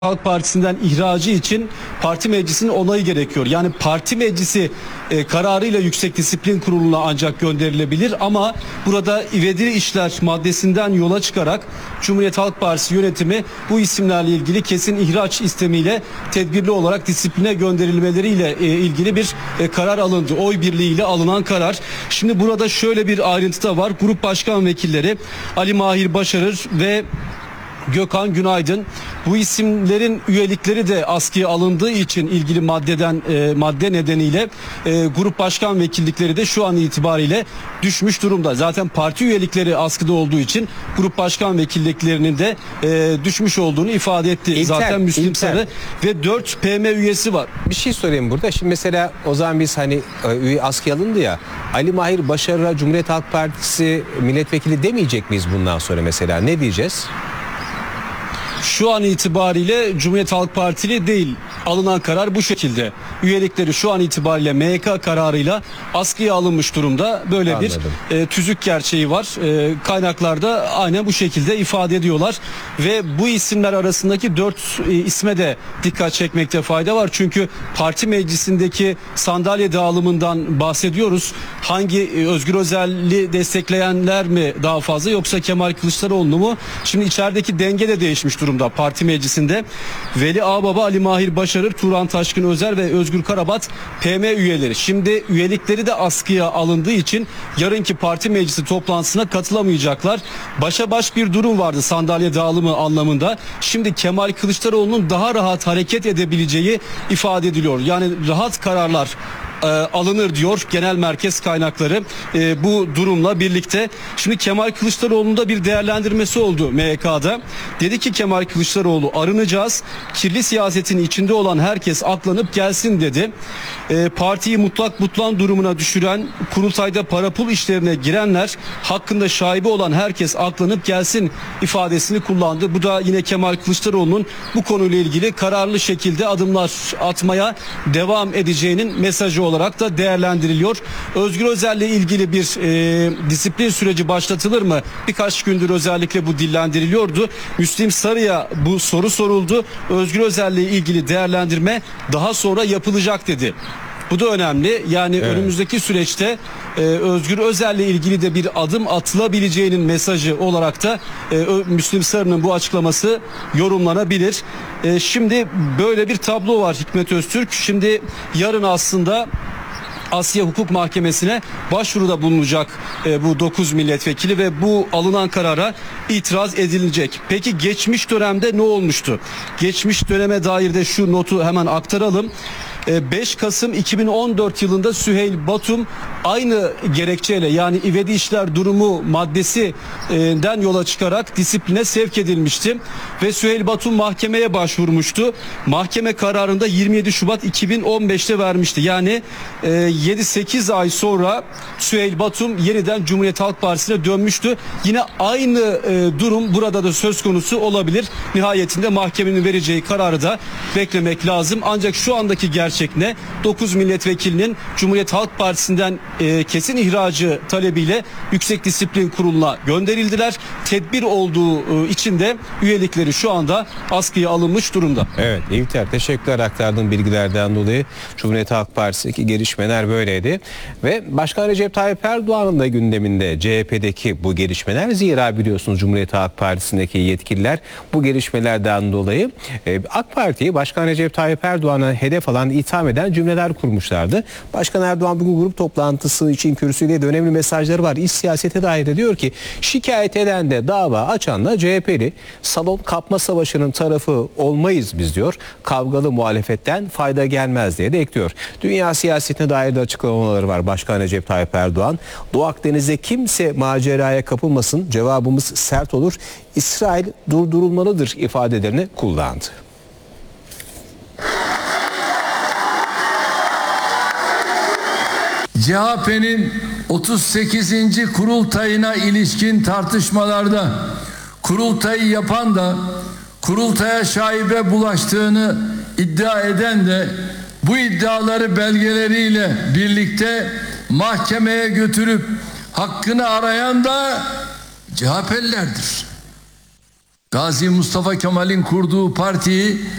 Halk Partisi'nden ihracı için parti meclisinin onayı gerekiyor. Yani parti meclisi kararıyla Yüksek Disiplin Kurulu'na ancak gönderilebilir ama burada ivedi işler maddesinden yola çıkarak Cumhuriyet Halk Partisi yönetimi bu isimlerle ilgili kesin ihraç istemiyle tedbirli olarak disipline gönderilmeleriyle ilgili bir karar alındı. Oy birliğiyle alınan karar. Şimdi burada şöyle bir ayrıntı da var. Grup başkan vekilleri Ali Mahir Başarır ve Gökhan Günaydın, bu isimlerin üyelikleri de askıya alındığı için ilgili madde nedeniyle grup başkan vekillikleri de şu an itibariyle düşmüş durumda. Zaten parti üyelikleri askıda olduğu için grup başkan vekilliklerinin de düşmüş olduğunu ifade etti. Zaten Müslim Sarı ve 4 PM üyesi var. Bir şey sorayım burada. Şimdi mesela o zaman biz üye askıya alındı ya, Ali Mahir Başarır'a Cumhuriyet Halk Partisi milletvekili demeyecek miyiz bundan sonra mesela? Ne diyeceğiz? Şu an itibariyle Cumhuriyet Halk Partili değil. Alınan karar bu şekilde. Üyelikleri şu an itibariyle MYK kararıyla askıya alınmış durumda. Böyle Anladım. Bir tüzük gerçeği var. Kaynaklarda aynen bu şekilde ifade ediyorlar. Ve bu isimler arasındaki 4 isme de dikkat çekmekte fayda var. Çünkü parti meclisindeki sandalye dağılımından bahsediyoruz. Hangi Özgür Özel'i destekleyenler mi daha fazla yoksa Kemal Kılıçdaroğlu mu? Şimdi içerideki denge de değişmiş durumda parti meclisinde. Veli Ağbaba, Ali Mahir Başarır, Turan Taşkın Özer ve Özgür Karabat PM üyeleri. Şimdi üyelikleri de askıya alındığı için yarınki parti meclisi toplantısına katılamayacaklar. Başa baş bir durum vardı sandalye dağılımı anlamında. Şimdi Kemal Kılıçdaroğlu'nun daha rahat hareket edebileceği ifade ediliyor. Yani rahat kararlar alınır diyor genel merkez kaynakları bu durumla birlikte. Şimdi Kemal Kılıçdaroğlu'nun bir değerlendirmesi oldu MYK'da. Dedi ki Kemal Kılıçdaroğlu, arınacağız. Kirli siyasetin içinde olan herkes aklanıp gelsin dedi. Partiyi mutlak butlan durumuna düşüren, kurultayda para pul işlerine girenler, hakkında şaibe olan herkes aklanıp gelsin ifadesini kullandı. Bu da yine Kemal Kılıçdaroğlu'nun bu konuyla ilgili kararlı şekilde adımlar atmaya devam edeceğinin mesajı olarak da değerlendiriliyor. Özgür Özel'le ilgili bir disiplin süreci başlatılır mı? Birkaç gündür özellikle bu dillendiriliyordu. Müslim Sarı'ya bu soru soruldu. Özgür Özel'le ilgili değerlendirme daha sonra yapılacak dedi. Bu da önemli. Yani önümüzdeki süreçte Özgür Özel'le ilgili de bir adım atılabileceğinin mesajı olarak da Müslim Sarı'nın bu açıklaması yorumlanabilir. Şimdi böyle bir tablo var Hikmet Öztürk. Şimdi yarın aslında Asya Hukuk Mahkemesi'ne başvuruda bulunacak bu 9 milletvekili ve bu alınan karara itiraz edilecek. Peki geçmiş dönemde ne olmuştu? Geçmiş döneme dair de şu notu hemen aktaralım. 5 Kasım 2014 yılında Süheyl Batum aynı gerekçeyle, yani ivedi işler durumu maddesinden yola çıkarak disipline sevk edilmişti ve Süheyl Batum mahkemeye başvurmuştu. Mahkeme kararında 27 Şubat 2015'te vermişti. Yani 7-8 ay sonra Süheyl Batum yeniden Cumhuriyet Halk Partisi'ne dönmüştü. Yine aynı durum burada da söz konusu olabilir. Nihayetinde mahkemenin vereceği kararı da beklemek lazım. Ancak şu andaki gerçek ne? 9 milletvekilinin Cumhuriyet Halk Partisi'nden kesin ihracı talebiyle Yüksek Disiplin Kurulu'na gönderildiler. Tedbir olduğu için de üyelikleri şu anda askıya alınmış durumda. Evet, İlter, teşekkürler aktardığın bilgilerden dolayı. Cumhuriyet Halk Partisi'ndeki gelişmeler böyleydi. Ve Başkan Recep Tayyip Erdoğan'ın da gündeminde CHP'deki bu gelişmeler. Zira biliyorsunuz Cumhuriyet Halk Partisi'ndeki yetkililer bu gelişmelerden dolayı AK Parti'yi Başkan Recep Tayyip Erdoğan'a hedef alan, itham eden cümleler kurmuşlardı. Başkan Erdoğan bugün grup toplantısı için kürsüyle de önemli mesajları var. İç siyasete dair de diyor ki şikayet eden de dava açan da CHP'li. Salon kapma savaşının tarafı olmayız biz diyor. Kavgalı muhalefetten fayda gelmez diye de ekliyor. Dünya siyasetine dair de açıklamaları var Başkan Recep Tayyip Erdoğan. Doğu Akdeniz'de kimse maceraya kapılmasın, cevabımız sert olur. İsrail durdurulmalıdır ifadelerini kullandı. CHP'nin 38. kurultayına ilişkin tartışmalarda kurultayı yapan da kurultaya şaibe bulaştığını iddia eden de bu iddiaları belgeleriyle birlikte mahkemeye götürüp hakkını arayan da CHP'lilerdir. Gazi Mustafa Kemal'in kurduğu partiyi